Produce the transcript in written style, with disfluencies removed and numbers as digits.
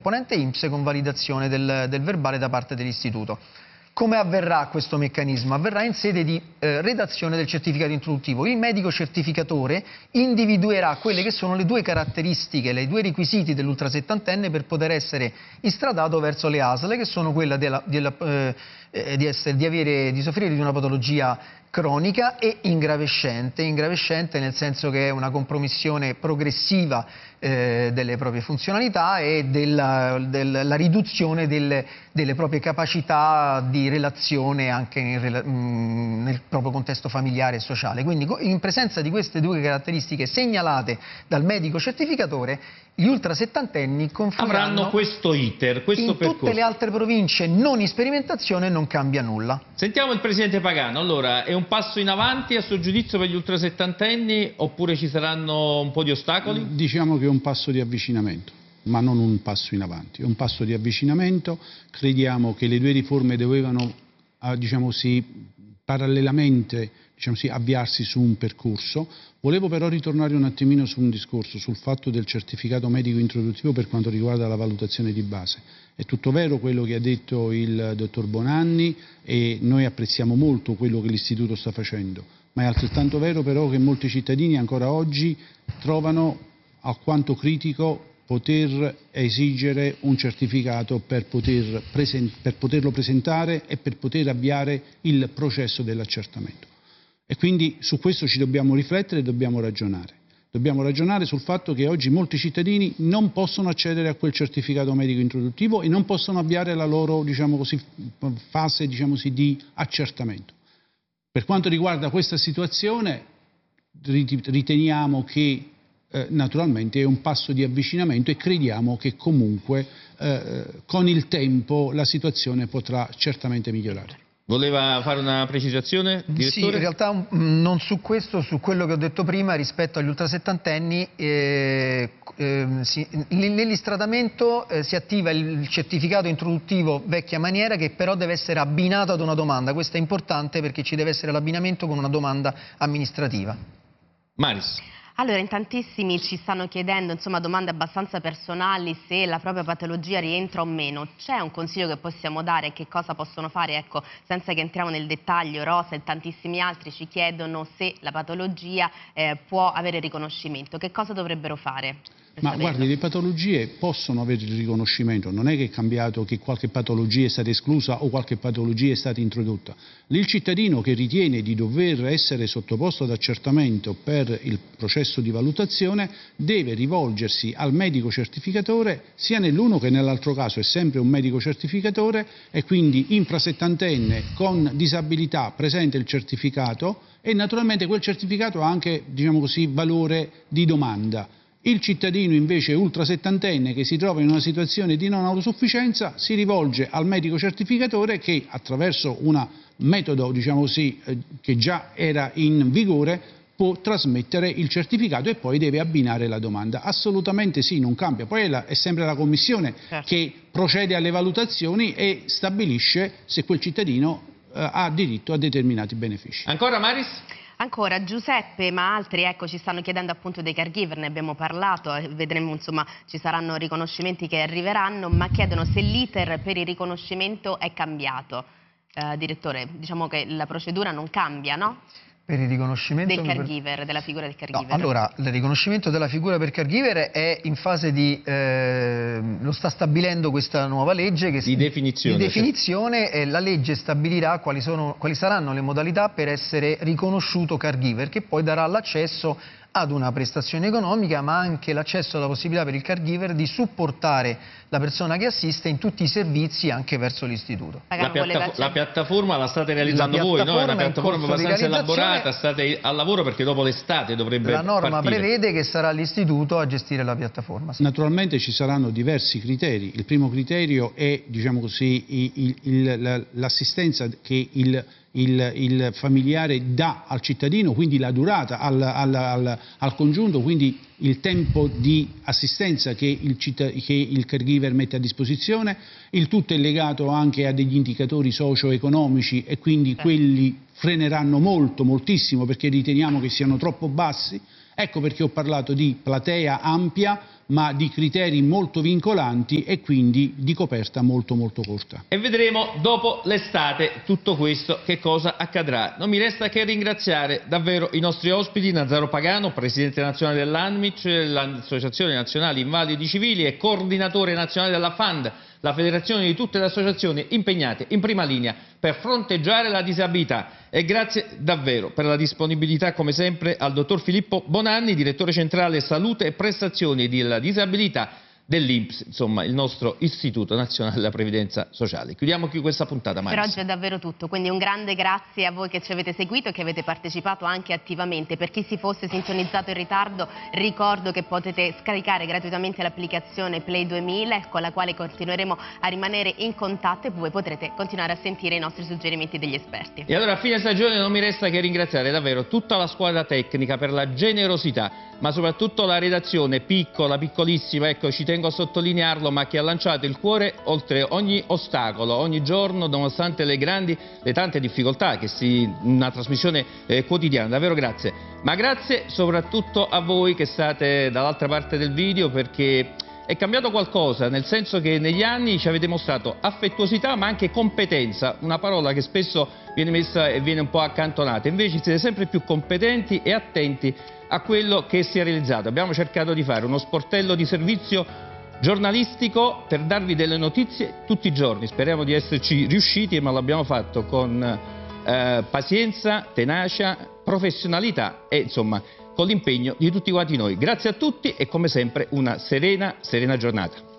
componente INPS con validazione del verbale da parte dell'istituto. Come avverrà questo meccanismo? Avverrà in sede di redazione del certificato introduttivo. Il medico certificatore individuerà quelle che sono le due caratteristiche, i due requisiti dell'ultrasettantenne per poter essere istradato verso le ASL, che sono quella di soffrire di una patologia cronica e ingravescente nel senso che è una compromissione progressiva delle proprie funzionalità e della riduzione delle proprie capacità di relazione anche nel proprio contesto familiare e sociale. Quindi in presenza di queste due caratteristiche segnalate dal medico certificatore, gli ultrasettantenni confluiranno questo iter, questo in percorso. Tutte le altre province non in sperimentazione non cambia nulla. Sentiamo il Presidente Pagano. Allora, è un passo in avanti a suo giudizio per gli ultrasettantenni oppure ci saranno un po' di ostacoli? Diciamo che è un passo di avvicinamento, ma non un passo in avanti, è un passo di avvicinamento. Crediamo che le due riforme dovevano, diciamo così, parallelamente, diciamo così, avviarsi su un percorso. Volevo però ritornare un attimino su un discorso, sul fatto del certificato medico introduttivo per quanto riguarda la valutazione di base. È tutto vero quello che ha detto il dottor Bonanni e noi apprezziamo molto quello che l'istituto sta facendo, ma è altrettanto vero però che molti cittadini ancora oggi trovano alquanto critico poter esigere un certificato per poterlo presentare e per poter avviare il processo dell'accertamento. E quindi su questo ci dobbiamo riflettere e dobbiamo ragionare. Dobbiamo ragionare sul fatto che oggi molti cittadini non possono accedere a quel certificato medico introduttivo e non possono avviare la loro, diciamo così, fase, diciamo così, di accertamento. Per quanto riguarda questa situazione, riteniamo che naturalmente è un passo di avvicinamento e crediamo che comunque con il tempo la situazione potrà certamente migliorare. Voleva fare una precisazione, direttore? Sì, in realtà non su questo, su quello che ho detto prima rispetto agli ultrasettantenni. Nell'istradamento si attiva il certificato introduttivo vecchia maniera, che però deve essere abbinato ad una domanda. Questo è importante perché ci deve essere l'abbinamento con una domanda amministrativa. Maris. Allora, in tantissimi ci stanno chiedendo, insomma, domande abbastanza personali, se la propria patologia rientra o meno. C'è un consiglio che possiamo dare? Che cosa possono fare? Ecco, senza che entriamo nel dettaglio, Rosa e tantissimi altri ci chiedono se la patologia può avere riconoscimento. Che cosa dovrebbero fare? Ma guardi, le patologie possono avere il riconoscimento, non è che è cambiato, che qualche patologia è stata esclusa o qualche patologia è stata introdotta. Il cittadino che ritiene di dover essere sottoposto ad accertamento per il processo di valutazione deve rivolgersi al medico certificatore, sia nell'uno che nell'altro caso è sempre un medico certificatore, e quindi infrasettantenne con disabilità presenta il certificato e naturalmente quel certificato ha anche, diciamo così, valore di domanda. Il cittadino invece ultrasettantenne che si trova in una situazione di non autosufficienza si rivolge al medico certificatore che attraverso un metodo, diciamo così, che già era in vigore può trasmettere il certificato e poi deve abbinare la domanda. Assolutamente sì, non cambia. Poi è sempre la commissione che procede alle valutazioni e stabilisce se quel cittadino ha diritto a determinati benefici. Ancora Maris? Ancora Giuseppe, ma altri ci stanno chiedendo appunto dei caregiver, ne abbiamo parlato, vedremo, insomma, ci saranno riconoscimenti che arriveranno, ma chiedono se l'iter per il riconoscimento è cambiato. Direttore, diciamo che la procedura non cambia, no? Per il riconoscimento del caregiver, della figura del caregiver. No, allora, il riconoscimento della figura per caregiver è in fase di lo sta stabilendo questa nuova legge di definizione. E la legge stabilirà quali saranno le modalità per essere riconosciuto caregiver, che poi darà l'accesso ad una prestazione economica, ma anche l'accesso alla possibilità per il caregiver di supportare la persona che assiste in tutti i servizi anche verso l'istituto. La piattaforma la state realizzando voi, no? È una piattaforma abbastanza elaborata, state al lavoro perché dopo l'estate dovrebbe partire. La norma prevede che sarà l'istituto a gestire la piattaforma. Sì. Naturalmente ci saranno diversi criteri. Il primo criterio è, diciamo così, l'assistenza che il familiare dà al cittadino, quindi la durata al congiunto, quindi il tempo di assistenza che il caregiver mette a disposizione. Il tutto è legato anche a degli indicatori socio-economici e quindi quelli freneranno moltissimo perché riteniamo che siano troppo bassi. Ecco perché ho parlato di platea ampia, ma di criteri molto vincolanti e quindi di coperta molto molto corta. E vedremo dopo l'estate tutto questo che cosa accadrà. Non mi resta che ringraziare davvero i nostri ospiti, Nazaro Pagano, presidente nazionale dell'ANMIC, l'Associazione Nazionale Invalidi Civili e coordinatore nazionale della FAND, la federazione di tutte le associazioni impegnate in prima linea per fronteggiare la disabilità. E grazie davvero per la disponibilità, come sempre, al dottor Filippo Bonanni, direttore centrale salute e prestazioni della disabilità dell'INPS, insomma il nostro Istituto Nazionale della Previdenza Sociale. Chiudiamo qui questa puntata, Maris. Per oggi è davvero tutto, quindi un grande grazie a voi che ci avete seguito e che avete partecipato anche attivamente. Per chi si fosse sintonizzato in ritardo, ricordo che potete scaricare gratuitamente l'applicazione Play 2000 con la quale continueremo a rimanere in contatto e voi potrete continuare a sentire i nostri suggerimenti degli esperti. E allora a fine stagione non mi resta che ringraziare davvero tutta la squadra tecnica per la generosità, ma soprattutto la redazione piccola, piccolissima, ecco, ci tengo a sottolinearlo, ma che ha lanciato il cuore oltre ogni ostacolo, ogni giorno, nonostante le tante difficoltà che una trasmissione quotidiana. Davvero grazie. Ma grazie soprattutto a voi che state dall'altra parte del video, perché è cambiato qualcosa, nel senso che negli anni ci avete mostrato affettuosità ma anche competenza, una parola che spesso viene messa e viene un po' accantonata. Invece siete sempre più competenti e attenti a quello che si è realizzato. Abbiamo cercato di fare uno sportello di servizio giornalistico per darvi delle notizie tutti i giorni. Speriamo di esserci riusciti, ma l'abbiamo fatto con pazienza, tenacia, professionalità e insomma con l'impegno di tutti quanti noi. Grazie a tutti e come sempre una serena giornata.